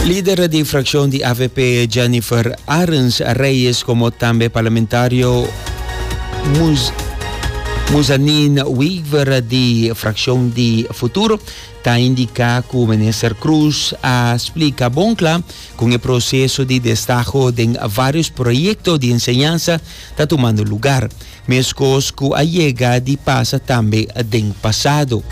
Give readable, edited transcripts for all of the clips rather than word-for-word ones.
Líder de fracción de AVP Jennifer Arens Reyes como también parlamentario Muzanin Weaver de fracción de Futuro está indica que o ministro Cruz explica bem claro com o processo de destajo de vários projetos de enseñanza está tomando lugar, mesmo que a chegada passa também do passado.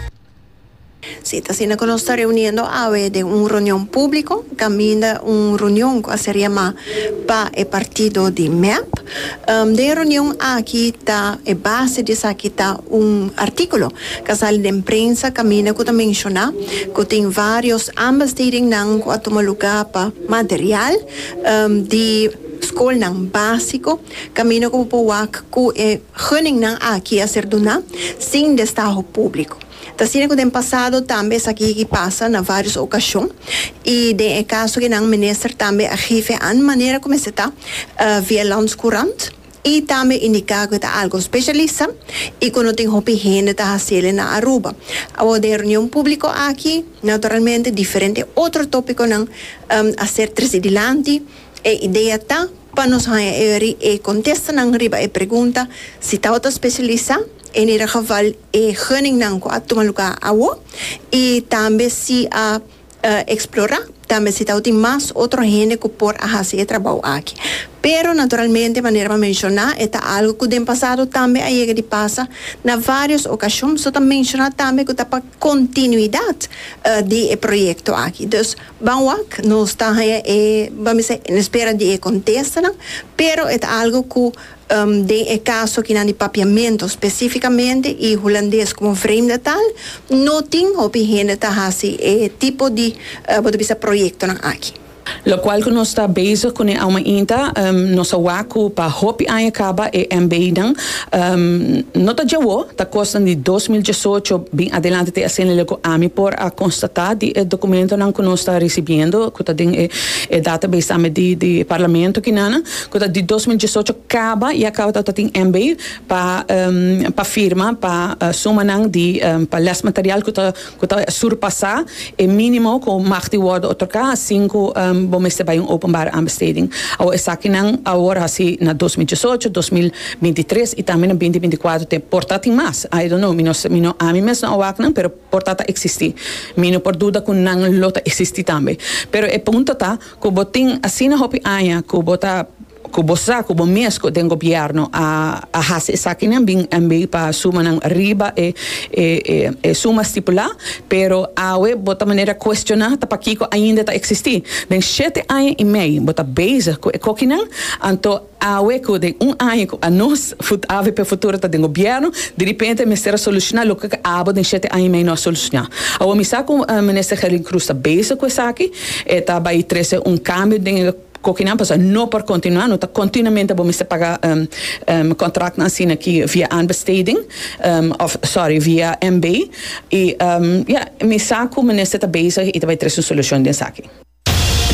Sí, está siendo que nos está reuniendo a ver de una reunión público, camina una reunión que se llama para el partido de MEP. De reunión aquí está, base de aquí está un artículo que sale de prensa, camina que menciona que tiene varios ambasteringen que toma lugar para material de escola básico, camino como puak que gunning aqui a ser dona sem destajo público. Está sendo que no passado também isso aqui que passa na várias ocasiões e de caso que não ministro também a jefe a maneira como se está via landscourant e também indicar que está algo especialista e quando tem hopi gente está fazendo na Aruba. A reunião pública aqui, naturalmente, diferente outro tópico não a ser trasidilante e ideia está para nós e contesta não riba e pergunta se está outra especialista in ieder geval gunning nanko at tumaluka awo e também se a explorar também se tem mais outra gente que por a fazer trabalho aqui. Pero naturalmente, de maneira mencionar, é algo que no passado também a chega de passa na várias ocasiões, só também mencionar também que está para continuidade de projeto aqui. Dus, vamos está vamos dizer, em espera de contestar, pero é algo que de caso que de papiamento especificamente e holandês como vreemde taal, não tem opinião de esse tipo de projeto aqui. Lo qual que nós está bezig com a uma inta nossa waku para hopi acaba e MB nota jawo tá costando de 2018 bem adelante te assim com ami por a constatar de documento não que nós está recebendo que tá tem database ame de parlamento que nana que tá de 2018 acaba e acaba tá tem MB para firma para suma não de para les material que tá surpassar e mínimo com magte word otorgar 5 vamos ter openbare aanbesteding. Ao is aqui não agora assim na 2018, 2023 e também na 2024 tem portating mais. I don't know, mino a mim mesmo não não, pero portata existe. Mino por dúvida que não lota existe também. Pero é ponto tá que botin assim na hopi anya que bota kubo mesco do governo a fazer isso aqui também para suma não riba e suma estipular, pero a bota maneira questionar tá para que ainda está existir. Den 7 anos e meio bota bezig com que não, então a que de ano a nós AVP futuro tá do governo, de repente ministério solucionar o que a den 7 anos e meio não solucionar. A missa com o ministro Helen Cruz tá bezig com isso aqui, tá vai trazer cambio de coquinam passa não por continuar, não está continuamente vamos pagar contrato assim aqui via aanbesteding via MB e me saco minister está bezig e vai trazer solução dessa aqui.